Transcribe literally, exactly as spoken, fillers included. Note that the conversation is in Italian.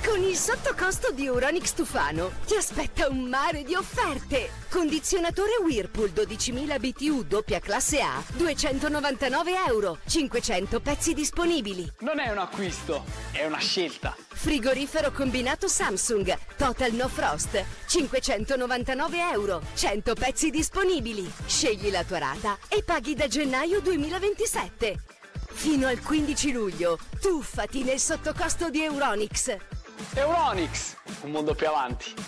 Con il sottocosto di Euronics Tufano ti aspetta un mare di offerte. Condizionatore Whirlpool dodicimila B T U doppia classe A, duecentonovantanove euro, cinquecento pezzi disponibili. Non è un acquisto, è una scelta. Frigorifero combinato Samsung Total No Frost, cinquecentonovantanove euro, cento pezzi disponibili. Scegli la tua rata e paghi da gennaio duemilaventisette. Fino al quindici luglio, tuffati nel sottocosto di Euronics. Euronics, un mondo più avanti.